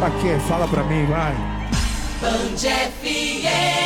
Pra quê? Fala pra mim, vai. Band FM.